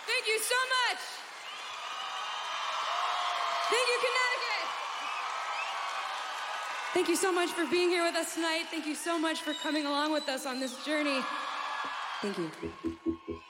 Thank you so much. Thank you, Connecticut. Thank you so much for being here with us tonight. Thank you so much for coming along with us on this journey. Thank you.